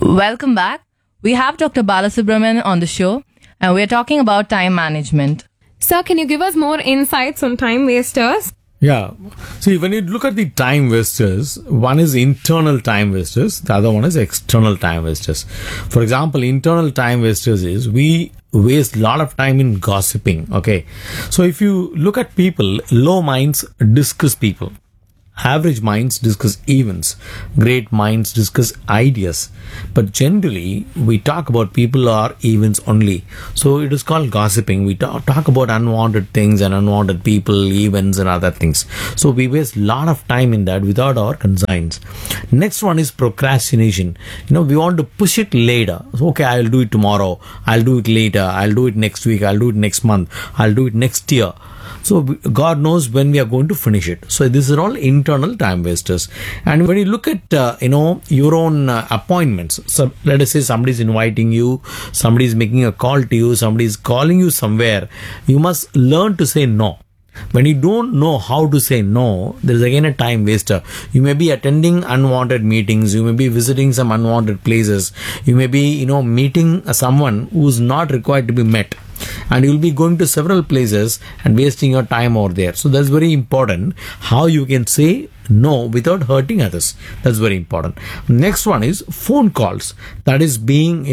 Welcome back. We have Dr. Balasubramanian on the show, and we're talking about time management. Sir, can you give us more insights on time wasters? Yeah. See, when you look at the time wasters, one is internal time wasters, the other one is external time wasters. For example, internal time wasters is we waste a lot of time in gossiping. Okay. So if you look at people, low minds discuss people. Average minds discuss events. Great minds discuss ideas. But generally, we talk about people or events only. So it is called gossiping. We talk about unwanted things and unwanted people, events and other things. So we waste a lot of time in that without our conscience. Next one is procrastination. We want to push it later. So, okay, I'll do it tomorrow. I'll do it later. I'll do it next week. I'll do it next month. I'll do it next year. So God knows when we are going to finish it. So these are all internal time wasters. And when you look at, your own appointments, so let us say somebody is inviting you, somebody is making a call to you, somebody is calling you somewhere, you must learn to say no. When you don't know how to say no, there is again a time waster. You may be attending unwanted meetings. You may be visiting some unwanted places. You may be, meeting someone who is not required to be met. And you'll be going to several places and wasting your time over there. So that's very important. How you can say no without hurting others. That's very important. Next one is phone calls. That is being,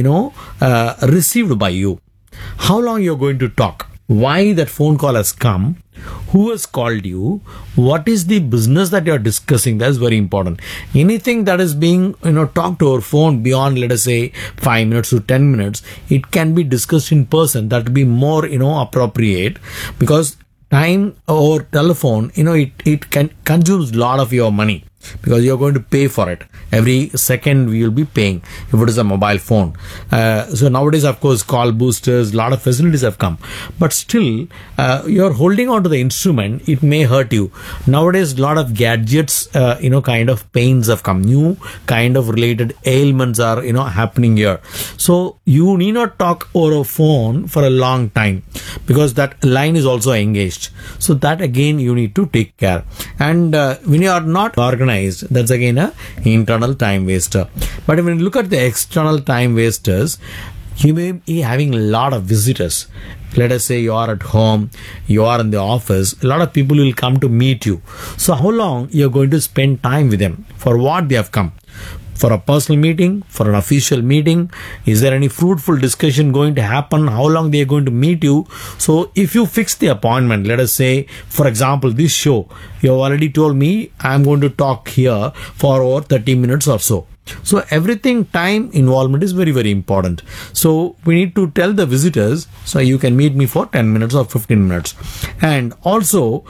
received by you. How long you're going to talk? Why that phone call has come, who has called you, what is the business that you're discussing. That's very important. Anything that is being talked over phone beyond, let us say, 5 minutes to 10 minutes, it can be discussed in person. That will be more appropriate, because time or telephone, it can consumes a lot of your money, because you're going to pay for it. Every second we will be paying if it is a mobile phone. So nowadays, of course, call boosters, a lot of facilities have come. But still, you're holding on to the instrument, it may hurt you. Nowadays, a lot of gadgets, kind of pains have come. New kind of related ailments are, happening here. So you need not talk over a phone for a long time, because that line is also engaged. So that again, you need to take care. And when you are not organized, that's again a internal time waster. But when you look at the external time wasters, you may be having a lot of visitors. Let us say you are at home, you are in the office, a lot of people will come to meet you. So how long you're going to spend time with them? For what they have come? For a personal meeting, for an official meeting? Is there any fruitful discussion going to happen? How long they are going to meet you? So if you fix the appointment, let us say, for example, this show, you have already told me I'm going to talk here for over 30 minutes or so. So everything, time involvement is very, very important. So we need to tell the visitors, so you can meet me for 10 minutes or 15 minutes. And also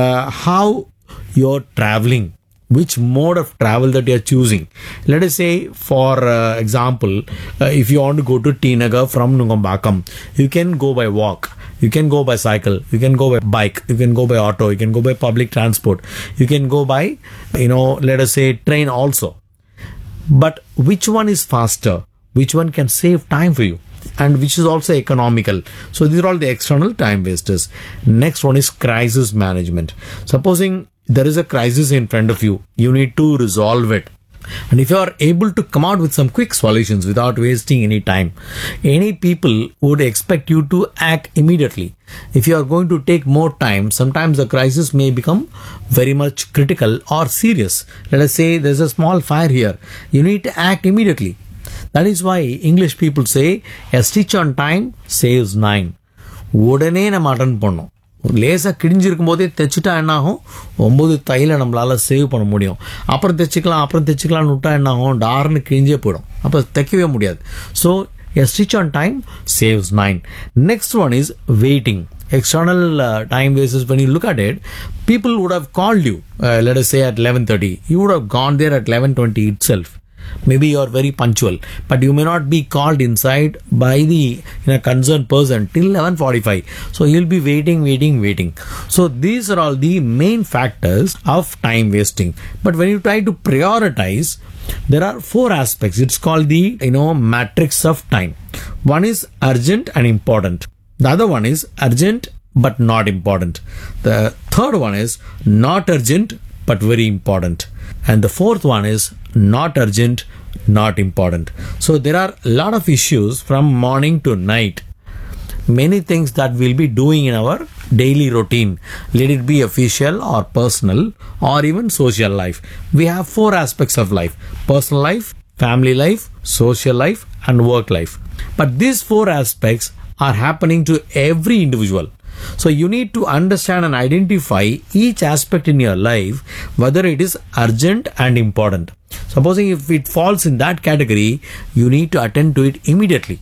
how you're traveling. Which mode of travel that you are choosing. Let us say, for example, if you want to go to T Nagar from Nungambakam, you can go by walk, you can go by cycle, you can go by bike, you can go by auto, you can go by public transport, you can go by, let us say, train also. But which one is faster? Which one can save time for you? And which is also economical. So these are all the external time wasters. Next one is crisis management. Supposing there is a crisis in front of you, you need to resolve it. And if you are able to come out with some quick solutions without wasting any time, any people would expect you to act immediately. If you are going to take more time, sometimes the crisis may become very much critical or serious. Let us say there's a small fire here. You need to act immediately. That is why English people say, a stitch on time saves 9. உடனே நம்ம attend பண்ணோம். லேசாக கிழிஞ்சிருக்கும் போதே தைச்சிட்டா என்ன ஆகும், 9 தையில நம்மளால save பண்ண முடியும். அப்புறம் தைச்சிக்கலாம்னு விட்டா என்ன ஆகும், டார்னு கிழிஞ்சே போயிடும். அப்போ தைக்கவே முடியாது. So a stitch on time saves 9. Next one is waiting. External time wasters, when you look at it, people would have called you, let us say at 11:30. You would have gone there at 11:20 itself. Maybe you are very punctual, but you may not be called inside by the concerned person till 11:45. So you'll be waiting. So these are all the main factors of time wasting. But when you try to prioritize, there are 4 aspects. It's called the matrix of time. One is urgent and important. The other one is urgent but not important. The third one is not urgent but very important. And the fourth one is not urgent, not important. So there are a lot of issues from morning to night. Many things that we'll be doing in our daily routine, let it be official or personal or even social life. We have 4 aspects of life: personal life, family life, social life, and work life. But these 4 aspects are happening to every individual. So you need to understand and identify each aspect in your life, whether it is urgent and important. Supposing if it falls in that category, you need to attend to it immediately.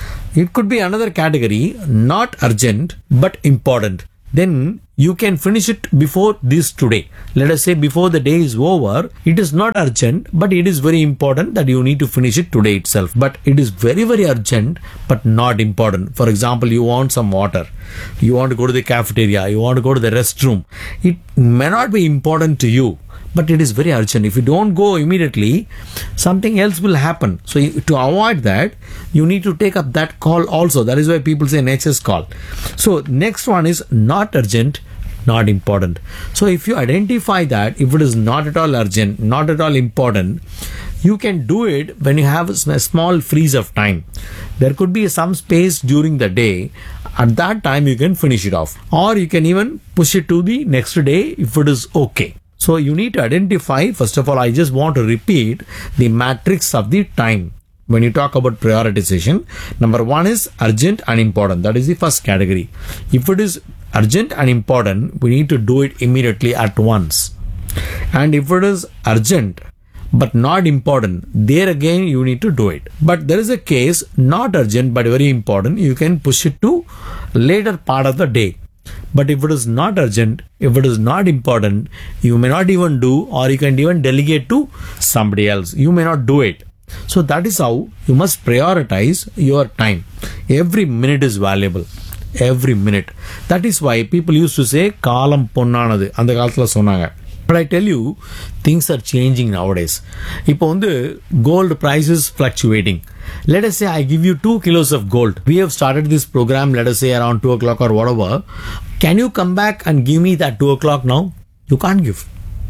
It could be another category, not urgent but important. Then you can finish it before this today. Let us say before the day is over, it is not urgent, but it is very important that you need to finish it today itself. But it is very, very urgent, but not important. For example, you want some water. You want to go to the cafeteria. You want to go to the restroom. It may not be important to you, but it is very urgent. If you don't go immediately, something else will happen. So to avoid that, you need to take up that call also. That is why people say nature's call. So next one is not urgent, not important. So if you identify that, if it is not at all urgent, not at all important, you can do it when you have a small freeze of time. There could be some space during the day. At that time, you can finish it off. Or you can even push it to the next day if it is okay. So you need to identify, first of all, I just want to repeat the matrix of the time. When you talk about prioritization, number 1 is urgent and important. That is the first category. If it is urgent and important, we need to do it immediately at once. And if it is urgent but not important, there again you need to do it. But there is a case, not urgent but very important, you can push it to later part of the day. But if it is not urgent, if it is not important, you may not even do, or you can even delegate to somebody else. You may not do it. So that is how you must prioritize your time. Every minute is valuable. Every minute. That is why people used to say, Kalam ponnanadu. அந்த காலத்துல சொன்னாங்க. But I tell you, things are changing nowadays. இப்போ வந்து gold price is fluctuating. Let us say I give you 2 kilos of gold. We have started this program, let us say around 2 o'clock or whatever. Can you come back and give me that 2 o'clock now? You can't give.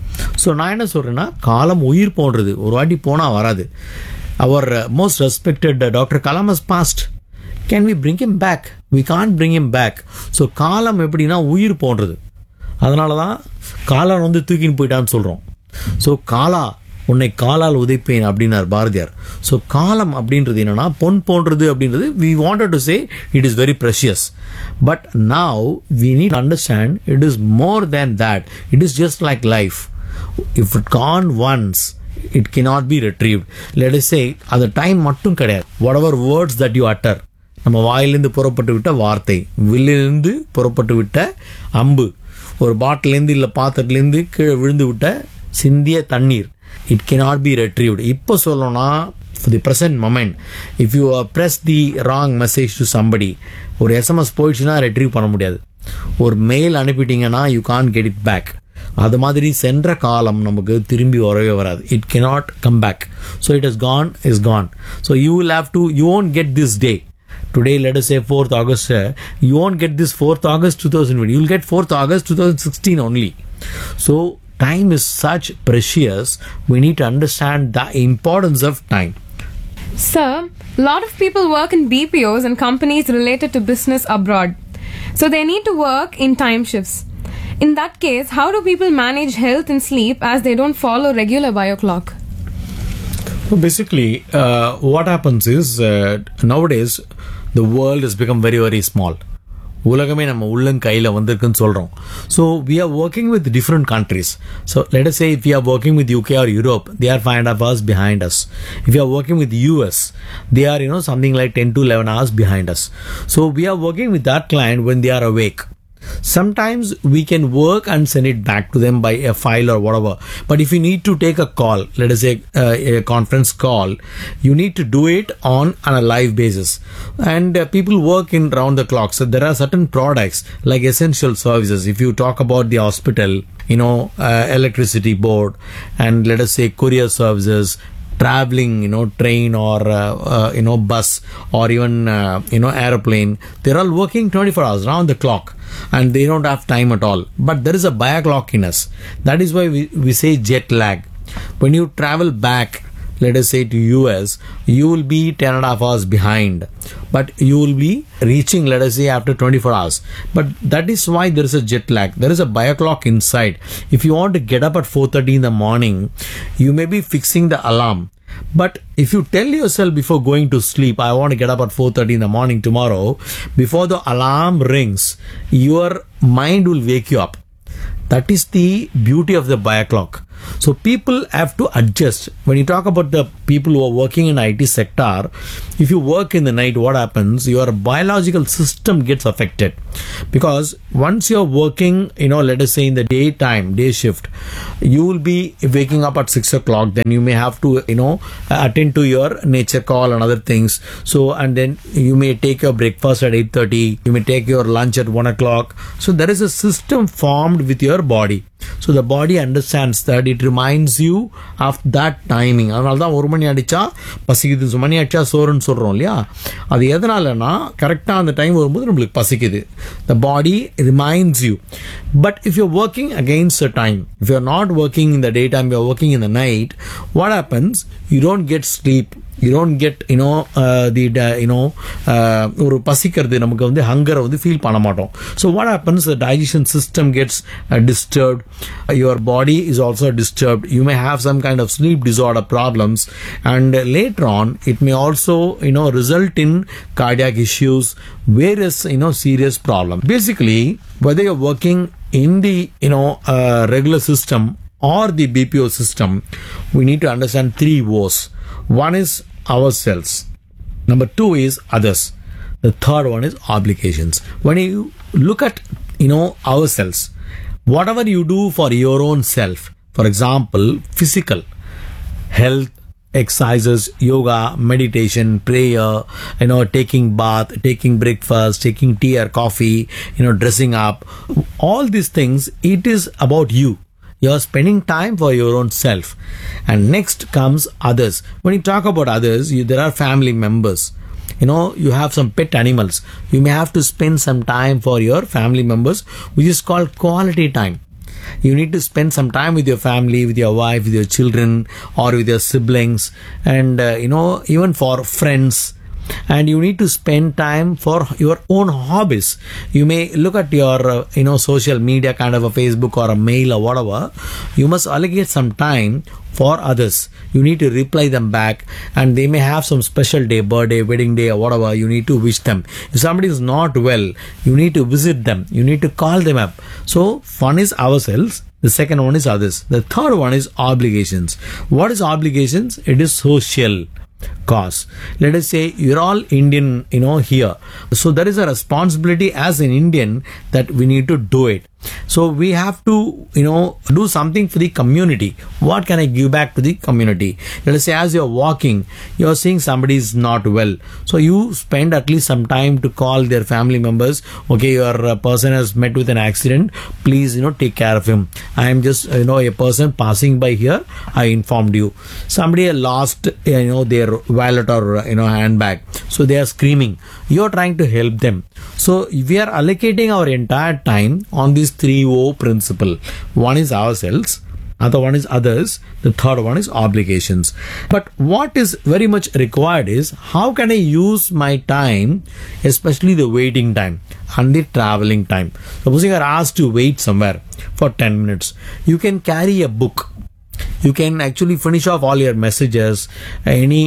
So நான் என்ன சொல்றேன்னா, காலம் உயிர் போன்றது, ஒரு வாட்டி போனா வராது. Our most respected Dr. Kalam has passed. Can we bring him back? We can't bring him back. So காலம் எப்படின்னா உயிர் போன்றது. அதனால தான் காலால் வந்து தூக்கின்னு போயிட்டான்னு சொல்கிறோம். ஸோ காலா உன்னை காலால் உதைப்பேன் அப்படின்னார் பாரதியார். ஸோ காலம் அப்படின்றது என்னன்னா பொன் போன்றது அப்படின்றது we wanted to say it is very precious. But now we need to understand it is more than that. It is just like life. If it gone once, it cannot be retrieved. Let us say அந்த time மட்டும் கிடையாது. Whatever words that you utter, நம்ம வாயிலிருந்து புறப்பட்டு விட்ட வார்த்தை, வில்லிலிருந்து புறப்பட்டு விட்ட அம்பு, ஒரு பாட்டிலேருந்து இல்லை பாத்திரத்துலேருந்து கீழே விழுந்து விட்ட சிந்திய தண்ணீர், இட் cannot be retrieved. இப்போ சொல்லணும்னா for the present moment, if you press the wrong message to somebody, ஒரு எஸ்எம்எஸ் போயிடுச்சுன்னா ரெட்ரீவ் பண்ண முடியாது. ஒரு mail அனுப்பிட்டீங்கன்னா you can't get it back. அது மாதிரி சென்ற காலம் நமக்கு திரும்பி வரவே வராது. It cannot come back. So it has gone, is gone. So you will have to, you won't get this day. Today, let us say 4th August, you won't get this 4th August 2020. You will get 4th August 2016 only. So, time is such precious. We need to understand the importance of time. Sir, a lot of people work in BPOs and companies related to business abroad. So, they need to work in time shifts. In that case, how do people manage health and sleep as they don't follow regular bio clock? So basically, what happens is nowadays, the world has become very, very small. உலகமே நம்ம உள்ளங்கையில் வந்திருக்குன்னு சொல்கிறோம். So we are working with different countries. So let us say if we are working with UK or Europe, they are 5 hours behind us. If we are working with US, they are something like 10 to 11 hours behind us. So we are working with that client when they are awake. Sometimes we can work and send it back to them by a file or whatever. But if you need to take a call, let us say a conference call, you need to do it on a live basis. And people work in round the clock. So there are certain products like essential services. If you talk about the hospital, electricity board, and let us say courier services, traveling, train or, bus or even, airplane, they're all working 24 hours round the clock. and they don't have time at all. But there is a bioclock in us. That is why we say jet lag. When you travel back, let us say to US, you will be 10 and a half hours behind, but you will be reaching, let us say, after 24 hours. But that is why there is a jet lag. There is a bioclock inside. If you want to get up at 4:30 in the morning, you may be fixing the alarm. But if you tell yourself before going to sleep, I want to get up at 4:30 in the morning tomorrow, before the alarm rings, your mind will wake you up. That is the beauty of the bioclock. So people have to adjust. When you talk about the people who are working in IT sector, if you work in the night, what happens? Your biological system gets affected, because once you're working, let us say in the daytime, day shift, you will be waking up at 6 o'clock. Then you may have to, attend to your nature call and other things. So, and then you may take your breakfast at 8:30. You may take your lunch at 1 o'clock. So there is a system formed with your body. So the body understands that, it reminds you of that timing. அதனால தான் 1 மணி அடிச்சா பசிக்குது, மணி அடிச்சா சோறுன்னு சொல்றோம் இல்லையா? அது எதனாலனா கரெக்டா அந்த டைம் வரும்போது நம்மளுக்கு பசிக்குது. The body reminds you. But if you're working against the time, if you're not working in the daytime, you're working in the night, what happens? You don't get sleep. You don't get, ஒரு பசிக்கிறது, நமக்கு வந்து ஹங்கரை வந்து feel பண்ண மாட்டோம். So what happens? The digestion system gets disturbed. Your body is also disturbed. You may have some kind of sleep disorder problems, and later on it may also, result in cardiac issues, various, serious problems. Basically, whether you're working in the, regular system or the BPO system, we need to understand 3 O's. One is ourselves. Number 2 is others. The third one is obligations. When you look at, ourselves, whatever you do for your own self, for example, physical, health, exercises, yoga, meditation, prayer, taking bath, taking breakfast, taking tea or coffee, dressing up, all these things, it is about you. You're spending time for your own self. And next comes others. When you talk about others, there are family members. You have some pet animals. You may have to spend some time for your family members, which is called quality time. You need to spend some time with your family, with your wife, with your children, or with your siblings, and even for friends. And you need to spend time for your own hobbies. You may look at your social media, kind of a Facebook or a mail or whatever. You must allocate some time for others. You need to reply them back, and they may have some special day, birthday, wedding day or whatever. You need to wish them. If somebody is not well, you need to visit them. You need to call them up. So one is ourselves. The second one is others. The third one is obligations. What is obligations? It is social cause. Let us say you're all Indian, here. So there is a responsibility as an Indian that we need to do it. So we have to, do something for the community. What can I give back to the community? Let us say as you're walking, you're seeing somebody is not well. So you spend at least some time to call their family members. Okay, your person has met with an accident. Please, take care of him. I am just, a person passing by here. I informed you. Somebody lost, their wallet or, handbag. So they are screaming. You're trying to help them. So we are allocating our entire time on this 3O principle. One is ourselves, other one is others, the third one is obligations. But what is very much required is, how can I use my time, especially the waiting time and the traveling time? Supposing you are asked to wait somewhere for 10 minutes, you can carry a book. You can actually finish off all your messages, any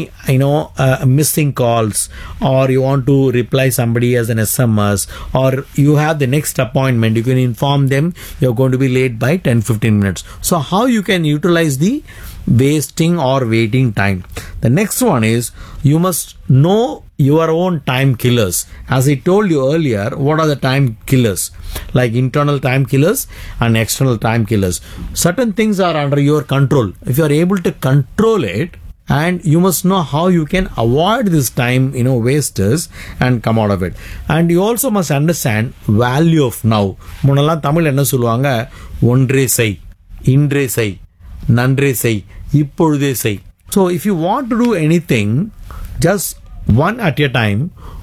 missing calls, or you want to reply somebody as an SMS, or you have the next appointment. You can inform them you're going to be late by 10-15 minutes. So how you can utilize the wasting or waiting time? The next one is, you must know your own time killers. As I told you earlier, what are the time killers? Like internal time killers and external time killers. Certain things are under your control. If you are able to control it, and you must know how you can avoid this time, wasters, and come out of it. And you also must understand value of now. முன்னெல்லாம் தமிழ் என்ன சொல்லுவாங்க? ஒன்றே செய், இன்றே செய், நன்றே செய், இப்பொழுதே செய். So if you want to do anything, just one at a time,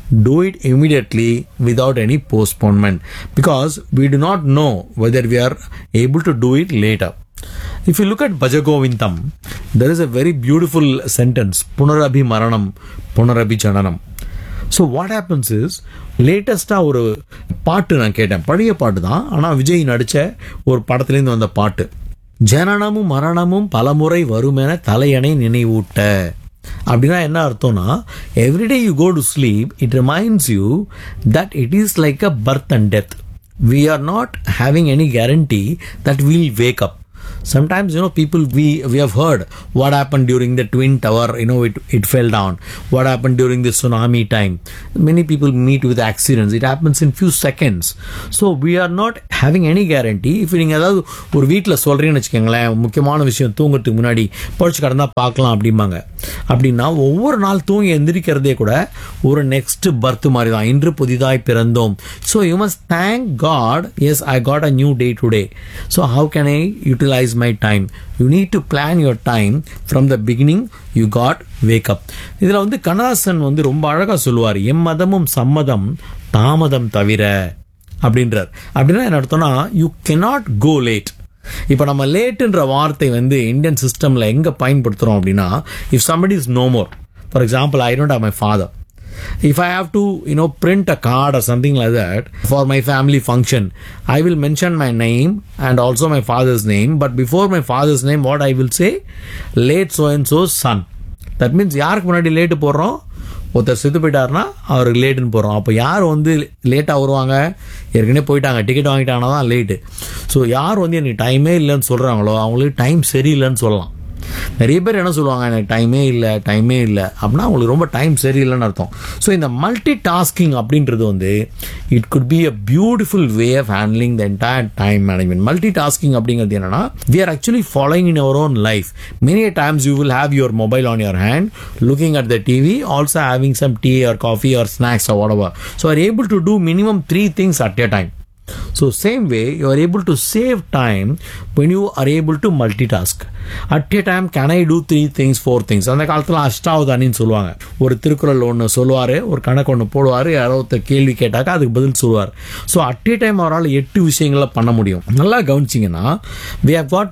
do it immediately without any postponement, because we do not know whether we are able to do it later. If you look at Bhajagovintam, there is a very beautiful sentence, Punarabhi Maranam, Punarabhi Jananam. So what happens is, லேட்டஸ்டாக ஒரு பாட்டு நான் கேட்டேன், பழைய பாட்டு தான், ஆனால் விஜய் நடித்த ஒரு படத்துலேருந்து வந்த பாட்டு. ஜனனமும் மரணமும் பலமுறை வருமென தலையணை நினைவூட்ட. அப்படின்னா என்ன அர்த்தம்னா, everyday you go to sleep, it reminds you that it is like a birth and death. We are not having any guarantee that we'll wake up. Sometimes, people, we have heard what happened during the Twin Tower, it fell down. What happened during the tsunami time. Many people meet with accidents. It happens in few seconds. So, we are not having any guarantee. If நீங்கள் ஏதாவது ஒரு வீட்டில் சொல்கிறீங்கன்னு வச்சுக்கோங்களேன், முக்கியமான விஷயம் தூங்குறதுக்கு முன்னாடி படிச்சு கடந்தா பார்க்கலாம் அப்படிம்பாங்க. அப்படின்னா ஒவ்வொரு நாள் தூங்கி எந்திரிக்கிறதே கூட ஒரு நெக்ஸ்ட் பர்த் மாதிரி தான், இன்று புதிதாய் பிறந்தோம். So you must thank God, S I got a new day today. So how can I utilise my time? You need to plan your time from the beginning. You got wake up. இதில் வந்து கண்ணதாசன் வந்து ரொம்ப அழகாக சொல்லுவார், எம்மதமும் சம்மதம் தாமதம் தவிர அப்படின்றார். அப்படின்னா என்ன அர்த்தம்னா, யூ cannot go late. இப்போ நம்ம லேட்டுன்ற வார்த்தை வந்து இந்தியன் சிஸ்டமில் எங்கே பயன்படுத்துகிறோம் அப்படின்னா, if somebody is no more, for example, I don't have my father. If I have to, print a card or something like that for my family function, I will mention my name and also my father's name. But before my father's name, what I will say? Late so and so's son. That means யாருக்கு முன்னாடி late போடுறோம், ஒருத்தர் செத்து போயிட்டாருன்னா அவருக்கு லேட்டுன்னு போடுறோம். அப்போ யார் வந்து லேட்டாக வருவாங்க, ஏற்கனவே போயிட்டாங்க, டிக்கெட் வாங்கிட்டாங்கன்னா தான் லேட்டு. ஸோ யார் வந்து எனக்கு டைமே இல்லைன்னு சொல்கிறாங்களோ அவங்களுக்கு டைம் சரியில்லைன்னு சொல்லலாம். நிறைய பேர் என்ன சொல்லுவாங்க, எனக்கு டைமே இல்லை அப்படின்னா அவங்களுக்கு ரொம்ப டைம் சரியில்லைன்னு அர்த்தம். ஸோ இந்த மல்டி டாஸ்கிங் அப்படின்றது வந்து it could be a beautiful way of handling the entire time management. Multi tasking அப்படிங்கிறது என்னன்னா, we are actually following in our own life. Many times you will have your mobile on your hand, looking at the TV, also having some tea or coffee or snacks or whatever. So are able to do minimum 3 things at a time. So same way you are able to save time when you are able to multitask. At a time can I do 3 things 4 things? அந்த காலத்தில் அஷ்டாவதானின்னு சொல்லுவாங்க. ஒரு திருக்குறள் ஒன்று சொல்லுவார், ஒரு கணக்கு ஒன்று போடுவார், யாரோ ஒருத்தர் கேள்வி கேட்டாக்கா அதுக்கு பதில் சொல்லுவார். ஸோ அட் ஏ டைம் அவரால் 8 விஷயங்களை பண்ண முடியும். நல்லா கவனிச்சிங்கன்னா, we have got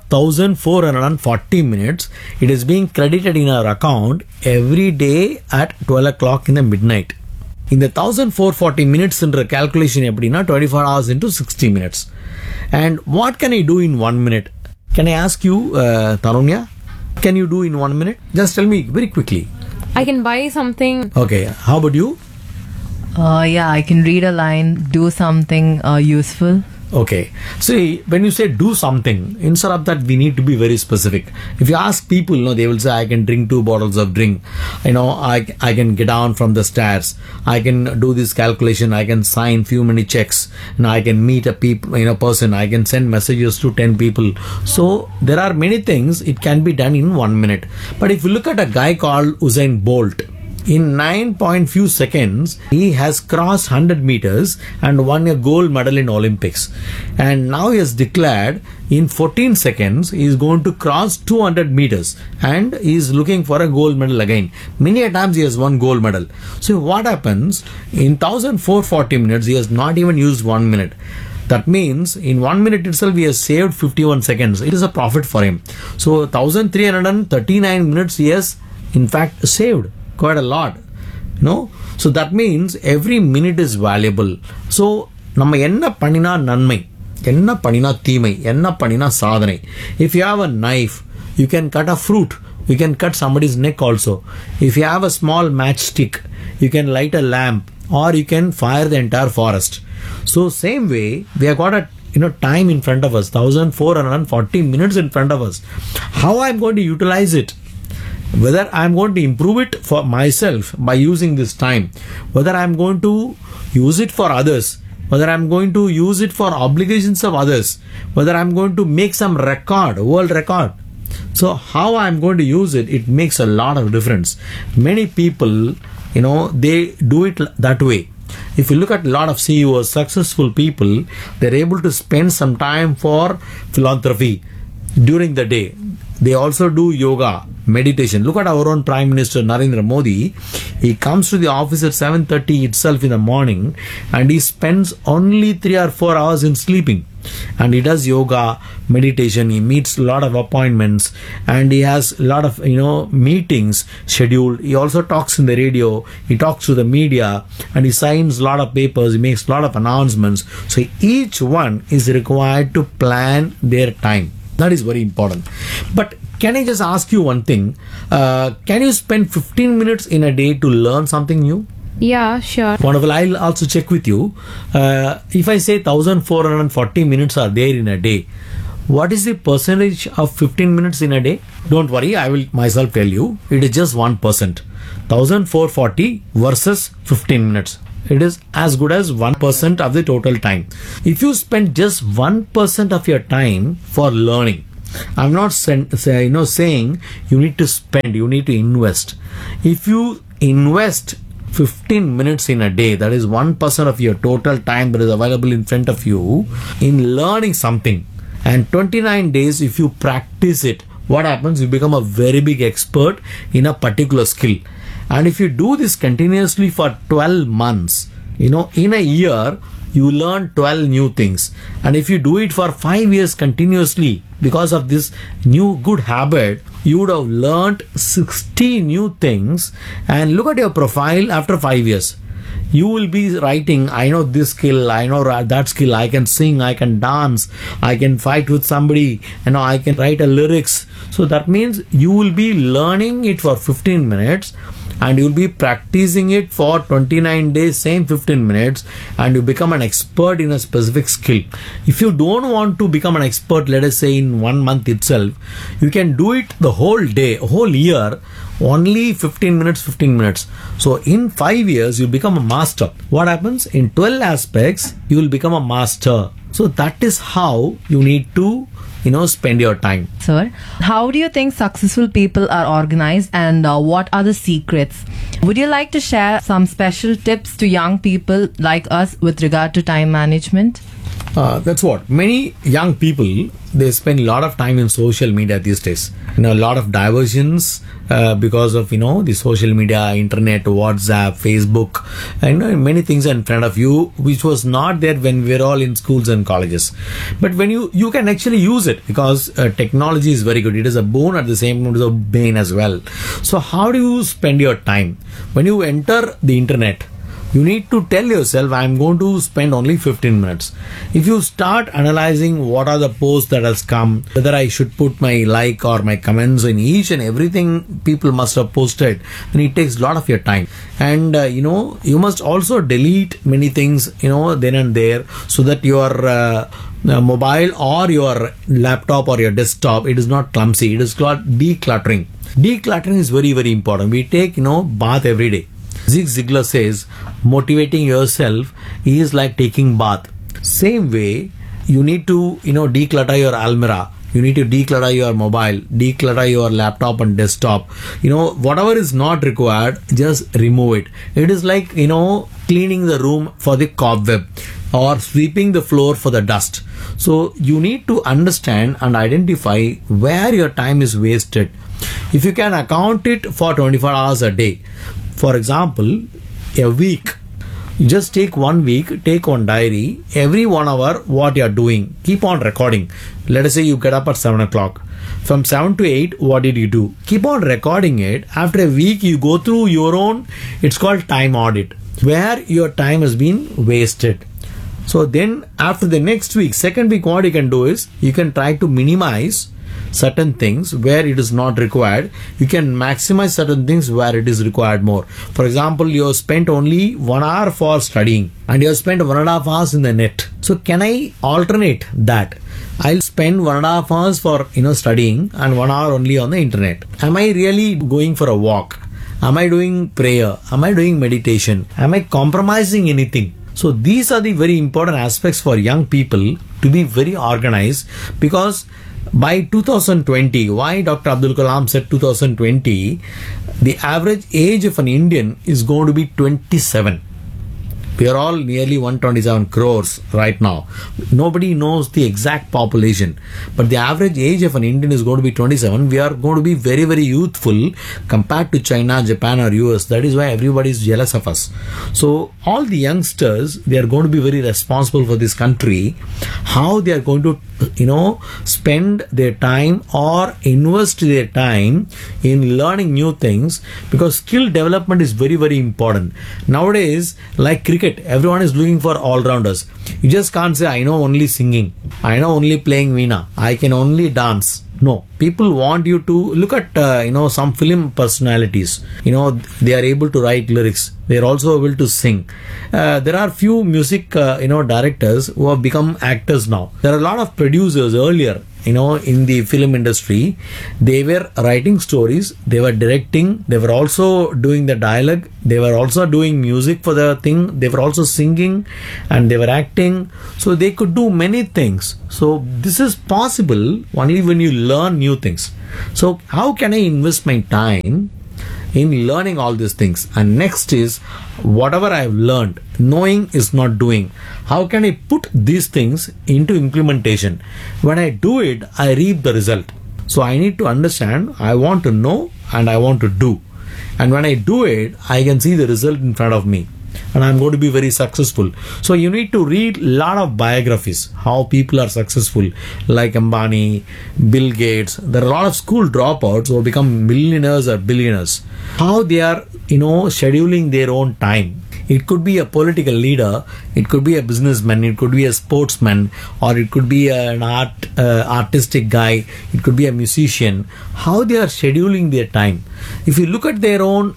1440 minutes. It is being credited in our account every day at 12 o'clock in the midnight. இந்த 1440 minutes என்ற calculation எப்படின்னா 24 hours into 60 minutes. And what can I do in 1 minute? Can I ask you, Tarunya, can you do in 1 minute? Just tell me very quickly. I can buy something. Okay, how about you? Yeah, I can read a line, do something useful. Okay. See, when you say do something, instead of that, we need to be very specific. If you ask people, they will say, I can drink 2 bottles of drink. I can get down from the stairs. I can do this calculation. I can sign few many checks. I can meet a person. I can send messages to 10 people. So there are many things it can be done in 1 minute. But if you look at a guy called Usain Bolt, in 9 few seconds, he has crossed 100 meters and won a gold medal in Olympics. And now he has declared in 14 seconds he is going to cross 200 meters and he is looking for a gold medal again. Many a times he has won gold medal. So what happens? In 1440 minutes, he has not even used 1 minute. That means in 1 minute itself he has saved 51 seconds. It is a profit for him. So 1339 minutes he has in fact saved. Quite a lot, so that means every minute is valuable. So நம்ம என்ன பண்ணினா நன்மை, என்ன பண்ணினா தீமை, என்ன பண்ணினா சாதனை. If you have a knife, you can cut a fruit, you can cut somebody's neck also. If you have a small matchstick, you can light a lamp or you can fire the entire forest. So same way we have got a time in front of us, 1440 minutes in front of us. How I'm going to utilize it? Whether I'm going to improve it for myself by using this time, whether I'm going to use it for others, whether I'm going to use it for obligations of others, whether I'm going to make some record, world record. So how I'm going to use it, it makes a lot of difference. Many people, they do it that way. If you look at a lot of CEOs, successful people, they're able to spend some time for philanthropy during the day. They also do yoga, meditation. Look at our own Prime Minister Narendra Modi. He comes to the office at 7:30 itself in the morning, and he spends only 3 or 4 hours in sleeping. And he does yoga, meditation. He meets a lot of appointments, and he has a lot of meetings scheduled. He also talks in the radio. He talks to the media, and he signs a lot of papers. He makes a lot of announcements. So each one is required to plan their time. That is very important. But can I just ask you one thing? Can you spend 15 minutes in a day to learn something new? Yeah, sure. Wonderful. I'll also check with you. If I say 1440 minutes are there in a day, what is the percentage of 15 minutes in a day? Don't worry, I will myself tell you. It is just 1%. 1440 versus 15 minutes. It is as good as 1% of the total time. If you spend just 1% of your time for learning, I'm not saying you need to spend, you need to invest. If you invest 15 minutes in a day, that is 1% of your total time that is available in front of you in learning something, and 29 days if you practice it, what happens? You become a very big expert in a particular skill. And if you do this continuously for 12 months, in a year you learn 12 new things. And if you do it for 5 years continuously, because of this new good habit, you would have learned 60 new things. And look at your profile after 5 years. You will be writing, I know this skill, I know that skill, I can sing, I can dance, I can fight with somebody, I can write a lyrics. So that means you will be learning it for 15 minutes, and you will be practicing it for 29 days, same 15 minutes, and you become an expert in a specific skill. If you don't want to become an expert, let us say in 1 month itself, you can do it the whole day, whole year, only 15 minutes. So in 5 years, you become a master. What happens? In 12 aspects, you will become a master. So that is how you need to spend your time. Sir, how do you think successful people are organized, and what are the secrets? Would you like to share some special tips to young people like us with regard to time management? That's what. Many young people, they spend a lot of time in social media these days. A lot of diversions because of, the social media, internet, WhatsApp, Facebook, and many things in front of you, which was not there when we were all in schools and colleges. But when you can actually use it, because technology is very good. It is a boon, at the same time it is a bane as well. So how do you spend your time? When you enter the internet, you need to tell yourself, I'm going to spend only 15 minutes. If you start analyzing what are the posts that has come, whether I should put my like or my comments in each and everything people must have posted, then it takes a lot of your time. And you must also delete many things then and there, so that your mobile or your laptop or your desktop, it is not clumsy. It is called decluttering. Decluttering is very, very important. We take bath every day. Zig Ziglar says, motivating yourself is like taking bath. Same way, you need to, declutter your almirah. You need to declutter your mobile, declutter your laptop and desktop. Whatever is not required, just remove it. It is like, cleaning the room for the cobweb or sweeping the floor for the dust. So you need to understand and identify where your time is wasted. If you can account it for 24 hours a day, for example, a week, you just take 1 week, take one diary, every 1 hour what you are doing, keep on recording. Let us say you get up at 7 o'clock. From 7 to 8, what did you do? Keep on recording it. After a week, you go through your own, it's called time audit, where your time has been wasted. So then after the next week, second week, what you can do is, you can try to minimize certain things where it is not required. You can maximize certain things where it is required more. For example, you have spent only 1 hour for studying and you have spent 1.5 hours in the net. So can I alternate that? I'll spend 1.5 hours for studying and 1 hour only on the internet. Am I really going for a walk? Am I doing prayer? Am I doing meditation? Am I compromising anything? So these are the very important aspects for young people to be very organized, because by 2020, why Dr. Abdul Kalam said 2020, the average age of an Indian is going to be 27. We are all nearly 127 crores right now. Nobody knows the exact population, but the average age of an Indian is going to be 27. We are going to be very, very youthful compared to China, Japan or US. That is why everybody is jealous of us. So all the youngsters, they are going to be very responsible for this country. How they are going to, spend their time or invest their time in learning new things, because skill development is very, very important. Nowadays, like cricket, everyone is looking for all-rounders. You just can't say, I know only singing, I know only playing veena, I can only dance. No, people want you to look at some film personalities. They are able to write lyrics. They are also able to sing. There are few music directors who have become actors now. There are a lot of producers earlier, in the film industry. They were writing stories, they were directing, they were also doing the dialogue, they were also doing music for the thing, they were also singing, and they were acting. So they could do many things. So this is possible only when you learn new things. So how can I invest my time in learning all these things? And next is, whatever I have learned, knowing is not doing. How can I put these things into implementation? When I do it, I reap the result. So I need to understand, I want to know and I want to do. And when I do it, I can see the result in front of me, and I'm going to be very successful. So you need to read a lot of biographies, how people are successful, like Ambani, Bill Gates. There are a lot of school dropouts who have become millionaires or billionaires. How they are, scheduling their own time. It could be a political leader, it could be a businessman, it could be a sportsman, or it could be an artistic guy, it could be a musician. How they are scheduling their time. If you look at their own,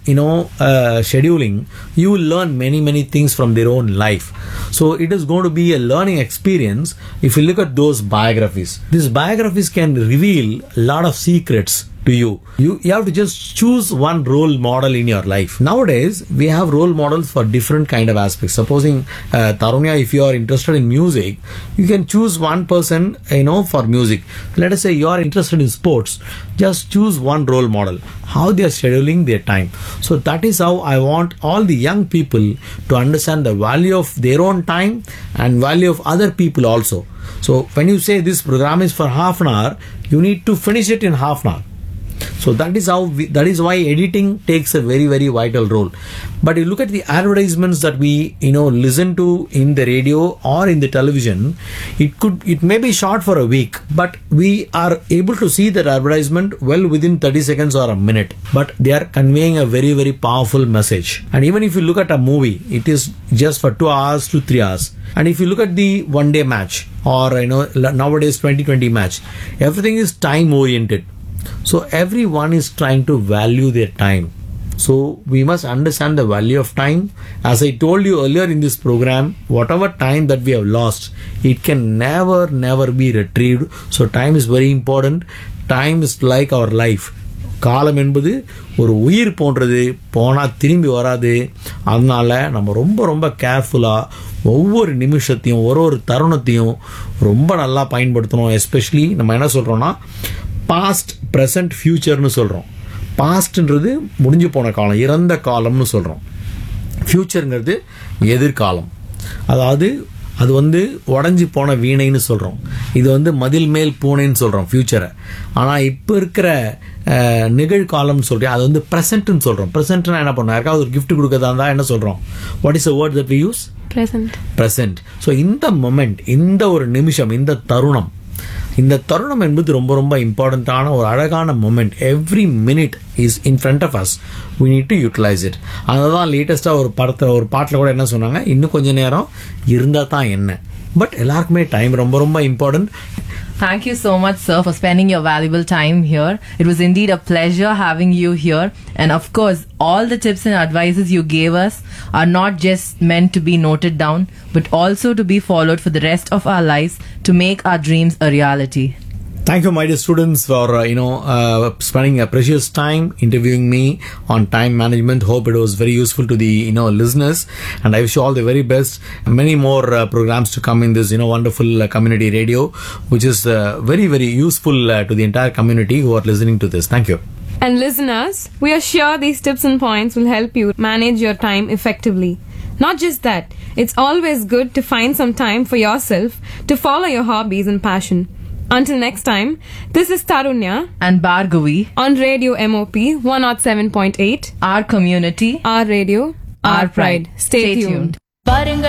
scheduling, you will learn many, many things from their own life. So it is going to be a learning experience if you look at those biographies. These biographies can reveal a lot of secrets to you. You have to just choose one role model in your life. Nowadays, we have role models for different kind of aspects. Supposing, Tarunya, if you are interested in music, you can choose one person, for music. Let us say you are interested in sports. Just choose one role model. How they are scheduling their time. So that is how I want all the young people to understand the value of their own time and value of other people also. So when you say this program is for half an hour, you need to finish it in half an hour. So that is why editing takes a very, very vital role. But you look at the advertisements that we listen to in the radio or in the television, it may be short for a week, but we are able to see that advertisement well within 30 seconds or a minute. But they are conveying a very, very powerful message. And even if you look at a movie, it is just for 2 hours to 3 hours. And if you look at the one-day match or nowadays 2020 match, everything is time oriented. So everyone is trying to value their time. So we must understand the value of time. As I told you earlier in this program, whatever time that we have lost, it can never be retrieved. So time is very important. Time is like our life. காலம் என்பது ஒரு உயிர் போன்றது, போனால் திரும்பி வராது. அதனால நம்ம ரொம்ப ரொம்ப கேர்ஃபுல்லாக ஒவ்வொரு நிமிஷத்தையும் ஒரு தருணத்தையும் ரொம்ப நல்லா பயன்படுத்தணும். எஸ்பெஷலி நம்ம என்ன சொல்கிறோன்னா, பாஸ்ட், ப்ரெசன்ட், ஃபியூச்சர்னு சொல்கிறோம். பாஸ்ட்ன்றது முடிஞ்சு போன காலம், இறந்த காலம்னு சொல்கிறோம். ஃபியூச்சருங்கிறது எதிர்காலம். அதாவது அது உடஞ்சி போன வீணைன்னு சொல்கிறோம். இது மதில் மேல் பூனைன்னு சொல்கிறோம் ஃபியூச்சரை. ஆனால் இப்போ இருக்கிற நிகழ்காலம்னு சொல்கிறேன், அது ப்ரெசென்ட்னு சொல்கிறோம். ப்ரெசென்ட்னா என்ன பண்ணோம், யாருக்காவது ஒரு கிஃப்ட் கொடுக்கறதா இருந்தால் என்ன சொல்கிறோம்? What is a word that we use? Present. So இந்த மொமெண்ட், இந்த ஒரு நிமிஷம், இந்த தருணம் என்பது ரொம்ப ரொம்ப இம்பார்ட்டண்ட்டான ஒரு அழகான moment. Every minute is in front of us. We need to utilise it. அதனால லேட்டஸ்டாக ஒரு பாட்டில் கூட என்ன சொன்னாங்க, இன்னும் கொஞ்சம் நேரம் இருந்தால் தான் என்ன. பட் எல்லாருக்குமே டைம் ரொம்ப ரொம்ப important. Thank you so much, sir, for spending your valuable time here. It was indeed a pleasure having you here. And of course, all the tips and advices you gave us are not just meant to be noted down, but also to be followed for the rest of our lives to make our dreams a reality. Thank you, my dear students, for spending a precious time interviewing me on time management. Hope it was very useful to the listeners, and I wish you all the very best. Many more programs to come in this wonderful community radio, which is very, very useful to the entire community who are listening to this. Thank you. And listeners, we are sure these tips and points will help you manage your time effectively. Not just that, it's always good to find some time for yourself to follow your hobbies and passion. Until next time, this is Tarunya And Bhargavi, on Radio MOP 107.8, our community, our radio, our pride. Stay tuned. பாருங்க